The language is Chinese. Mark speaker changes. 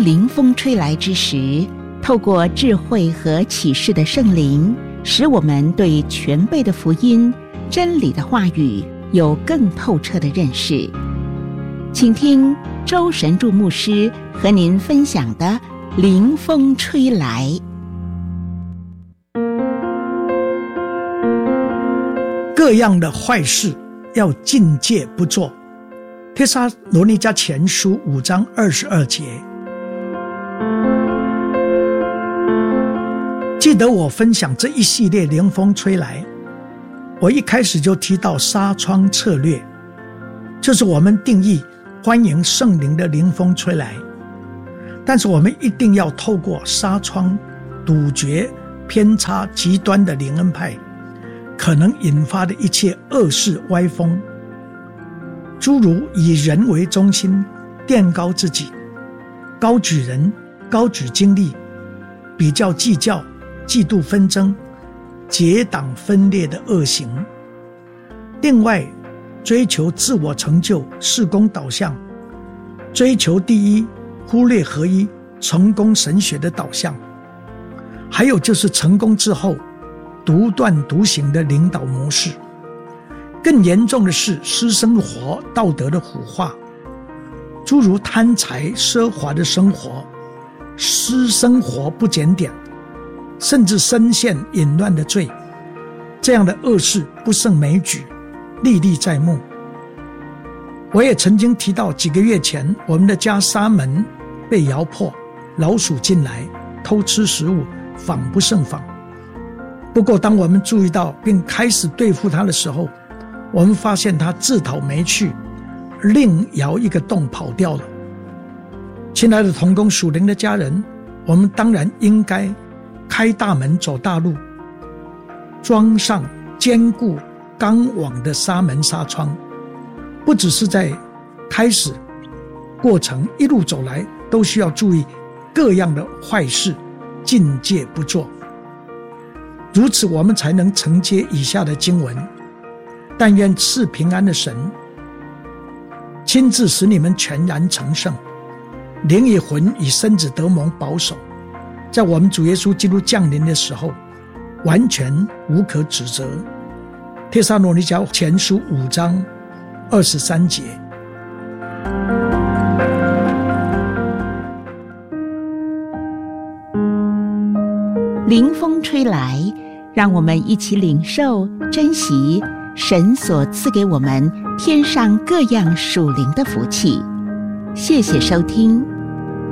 Speaker 1: 凌风吹来之时，透过智慧和启示的圣灵，使我们对全备的福音、真理的话语有更透彻的认识。请听周神助牧师和您分享的凌风吹来。
Speaker 2: 各样的坏事要禁戒不做。帖撒罗尼迦前书5章22节。记得我分享这一系列凌风吹来，我一开始就提到纱窗策略，就是我们定义欢迎圣灵的凌风吹来，但是我们一定要透过纱窗杜绝偏差极端的灵恩派可能引发的一切恶事歪风，诸如以人为中心，垫高自己，高举人，高举经历，比较计较，嫉妒纷争，结党分裂的恶行。另外，追求自我成就，事工导向，追求第一，忽略合一，成功神学的导向。还有就是成功之后独断独行的领导模式。更严重的是私生活道德的腐化，诸如贪财奢华的生活，私生活不检点，甚至深陷淫乱的罪。这样的恶事不胜枚举，历历在目。我也曾经提到，几个月前我们的家纱门被摇破，老鼠进来偷吃食物，防不胜防。不过当我们注意到并开始对付它的时候，我们发现它自讨没趣，另摇一个洞跑掉了。亲爱的同工属灵的家人，我们当然应该开大门走大路，装上坚固钢网的纱门纱窗，不只是在开始过程一路走来都需要注意各样的坏事，禁戒不做。如此我们才能承接以下的经文。但愿赐平安的神亲自使你们全然成圣，灵与魂与身子得蒙保守，在我们主耶稣基督降临的时候完全无可指责。帖撒罗尼迦前书5章23节。
Speaker 1: 凌风吹来，让我们一起领受珍惜神所赐给我们天上各样属灵的福气。谢谢收听。